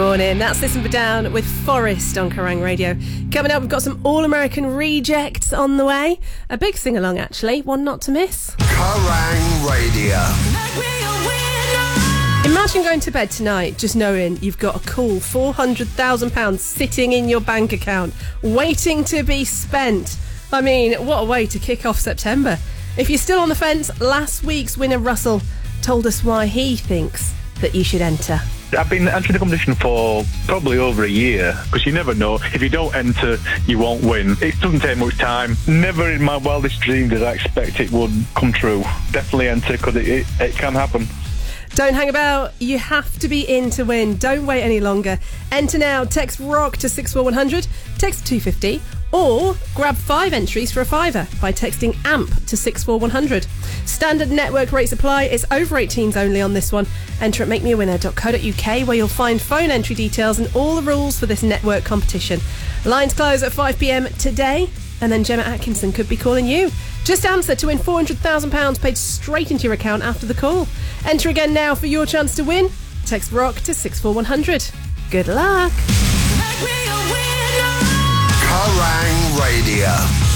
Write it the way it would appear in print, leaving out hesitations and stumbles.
morning. That's Listen for Down with Forest on Kerrang Radio. Coming up, we've got some All-American Rejects on the way. A big sing-along, actually. One not to miss. Kerrang Radio. Imagine going to bed tonight just knowing you've got a cool £400,000 sitting in your bank account, waiting to be spent. I mean, what a way to kick off September. If you're still on the fence, last week's winner, Russell, told us why he thinks that you should enter. I've been entering the competition for probably over a year, because you never know. If you don't enter, you won't win. It doesn't take much time. Never in my wildest dreams did I expect it would come true. Definitely enter, because it can happen. Don't hang about. You have to be in to win. Don't wait any longer. Enter now. Text ROCK to 64100. Text 250. Or grab 5 entries for a fiver by texting AMP to 64100. Standard network rates apply. It's over 18s only on this one. Enter at makemeawinner.co.uk, where you'll find phone entry details and all the rules for this network competition. Lines close at 5 p.m. today, and then Gemma Atkinson could be calling you. Just answer to win £400,000 paid straight into your account after the call. Enter again now for your chance to win. Text ROCK to 64100. Good luck. Kerrang Radio.